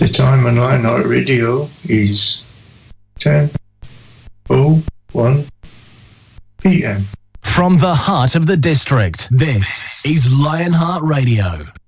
The time on Lionheart Radio is 10:01 p.m. From the heart of the district, this is Lionheart Radio.